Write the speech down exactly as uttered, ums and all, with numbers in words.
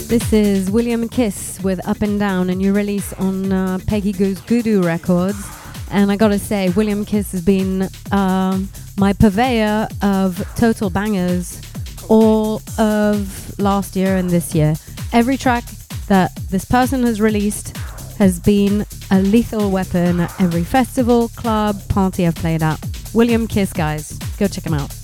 This is William Kiss with Up and Down, a new release on uh, Peggy Goes Voodoo Records. And I gotta say, William Kiss has been um, my purveyor of total bangers all of last year and this year. Every track that this person has released has been a lethal weapon at every festival, club, party I've played at. William Kiss, guys, go check him out.